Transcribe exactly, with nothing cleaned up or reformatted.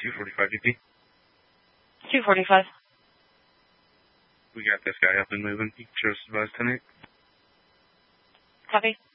two forty-five D P. two forty-five. We got this guy up and moving. Just advised tonight. Copy.